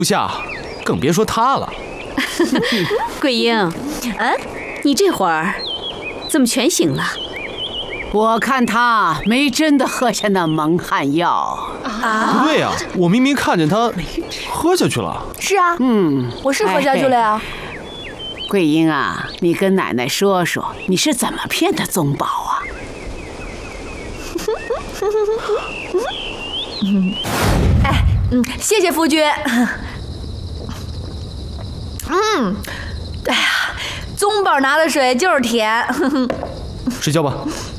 不下，更别说他了。 桂英，你这会儿怎么全醒了？ 我看他没真的喝下那蒙汗药不对呀，我明明看见他喝下去了。 是啊，我是喝下去了呀。 桂英啊，你跟奶奶说说，你是怎么骗的宗宝啊？ 谢谢夫君。哎呀，宗宝拿的水就是甜。 睡觉吧。